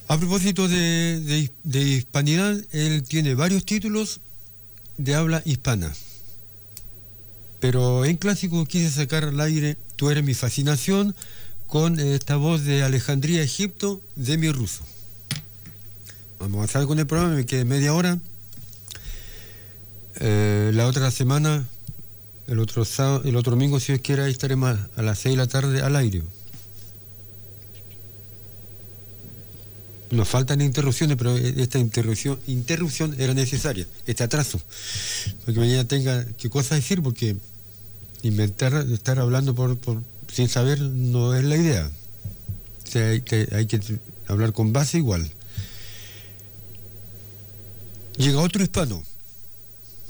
A propósito de hispanidad, él tiene varios títulos de habla hispana. Pero en clásico quise sacar al aire Tú eres mi fascinación, con esta voz de Alejandría, Egipto, de mi ruso. Vamos a avanzar con el programa, me quedé media hora. La otra semana, el otro domingo, si Dios quiere, ahí estaremos a las 6 de la tarde al aire. Nos faltan interrupciones, pero esta interrupción era necesaria, este atraso, porque mañana tenga qué cosa decir, porque estar hablando sin saber no es la idea. O sea, hay que hablar con base igual. Llega otro hispano.